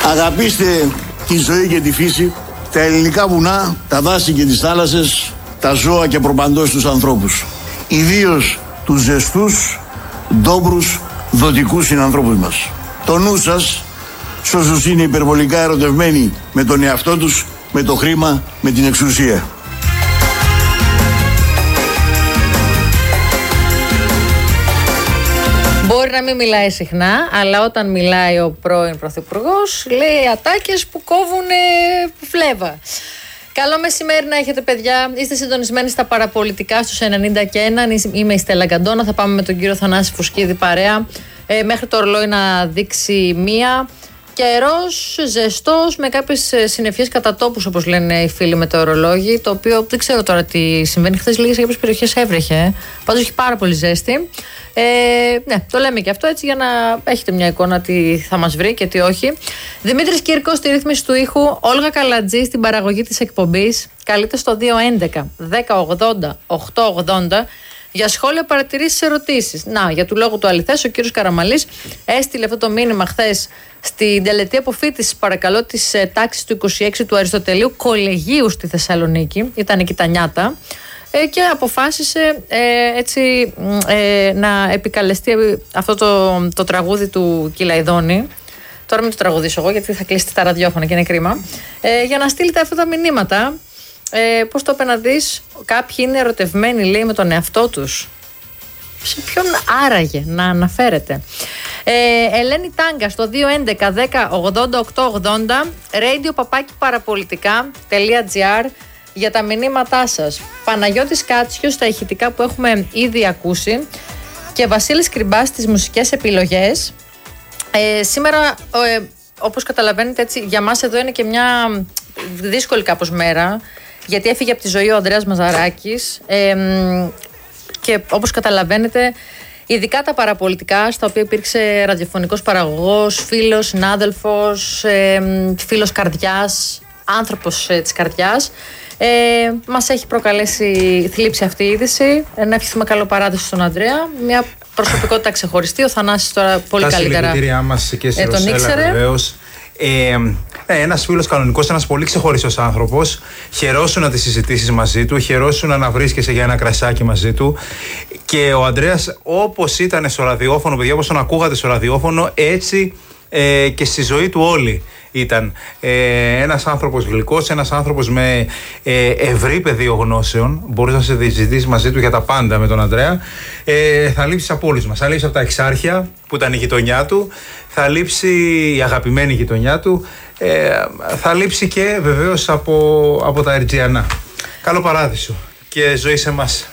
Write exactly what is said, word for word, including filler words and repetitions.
Αγαπήστε τη ζωή και τη φύση, τα ελληνικά βουνά, τα δάση και τις θάλασσες, τα ζώα και προπαντός τους ανθρώπους. Ιδίως τους ζεστούς, ντόπρους, δοτικούς συνανθρώπους μας. Το νου σας, σ' όσους είναι υπερβολικά ερωτευμένοι με τον εαυτό τους, με το χρήμα, με την εξουσία. Μπορεί να μην μιλάει συχνά, αλλά όταν μιλάει ο πρώην Πρωθυπουργός, λέει ατάκες που κόβουν φλέβα. Καλό μεσημέρι να έχετε, παιδιά. Είστε συντονισμένοι στα παραπολιτικά στους ενενήντα και ένα. Είμαι η Στέλλα Γκαντώνα. Θα πάμε με τον κύριο Θανάση Φουσκίδη παρέα. Ε, μέχρι το ρολόι να δείξει μία. Καιρός ζεστός με κάποιες συννεφιές κατά τόπους, όπως λένε οι φίλοι μετεωρολόγοι. Το οποίο δεν ξέρω τώρα τι συμβαίνει. Χθες λίγες σε κάποιες περιοχές έβρεχε. Ε. Πάντως έχει πάρα πολύ ζέστη. Ε, ναι, το λέμε και αυτό έτσι για να έχετε μια εικόνα τι θα μας βρει και τι όχι. Δημήτρης Κύρκος στη ρύθμιση του ήχου, Όλγα Καλατζή στην παραγωγή της εκπομπής. Καλείτε στο δύο έντεκα δέκα ογδόντα οκτακόσια ογδόντα για σχόλια, παρατηρήσεις, ερωτήσεις. Να, για του λόγου του αληθές, ο κύριος Καραμαλής έστειλε αυτό το μήνυμα χθες στην τελετή αποφοίτησης, παρακαλώ, της ε, τάξης του είκοσι έξι του Αριστοτελείου Κολεγίου στη Θεσσαλονίκη. Ήταν εκεί τα νιάτα. Ε, και αποφάσισε ε, έτσι ε, να επικαλεστεί αυτό το, το τραγούδι του Κυλαϊδόνη. Τώρα μην το τραγουδήσω εγώ γιατί θα κλείσετε τα ραδιόφωνα και είναι κρίμα. Ε, για να στείλετε αυτά τα μηνύματα. Ε, πώς το είπε να δεις, κάποιοι είναι ερωτευμένοι, λέει, με τον εαυτό τους. Σε ποιον άραγε να αναφέρεται. Ε, Ελένη Τάγκα στο δύο έντεκα δέκα ογδόντα οκτακόσια ογδόντα, radio παπάκι παραπολιτικά.gr για τα μηνύματά σας. Παναγιώτης Κάτσιος στα ηχητικά που έχουμε ήδη ακούσει και Βασίλης Κρυμπάς στις μουσικές επιλογές. Ε, σήμερα, ε, όπως καταλαβαίνετε, έτσι, για μας εδώ είναι και μια δύσκολη κάπως μέρα, γιατί έφυγε από τη ζωή ο Ανδρέας Μαζαράκης ε, και όπως καταλαβαίνετε, ειδικά τα παραπολιτικά, στα οποία υπήρξε ραδιοφωνικός παραγωγός, φίλος, συνάδελφος, ε, φίλος καρδιάς, άνθρωπος ε, της καρδιάς, ε, μας έχει προκαλέσει θλίψη αυτή η είδηση. Ε, να ευχηθούμε καλό παράδοση στον Ανδρέα. Μια προσωπικότητα ξεχωριστή. Ο Θανάσης τώρα πολύ τα καλύτερα συλληπιτήριά μας και σε ε, τον Ρωσέλα, ήξερε. Βεβαίως. Ε, ε, ένας φίλος κανονικός, ένας πολύ ξεχωριστός άνθρωπος. Χαιρόσουνα τις συζητήσεις μαζί του, χαιρόσουνα να βρίσκεσαι για ένα κρασάκι μαζί του. Και ο Ανδρέας, όπως ήταν στο ραδιόφωνο, παιδιά, όπως τον ακούγατε στο ραδιόφωνο, έτσι ε, και στη ζωή του όλη ήταν. Ε, ένας άνθρωπος γλυκός, ένας άνθρωπος με ε, ευρύ πεδίο γνώσεων. Μπορείς να σε συζητήσεις μαζί του για τα πάντα με τον Ανδρέα. Ε, θα λείψει από όλους μας. Θα λείψει από τα Εξάρχεια που ήταν η γειτονιά του. Θα λείψει η αγαπημένη γειτονιά του. Ε, θα λείψει και βεβαίως από, από τα Ερτζιανά. Καλό παράδεισο και ζωή σε εμάς.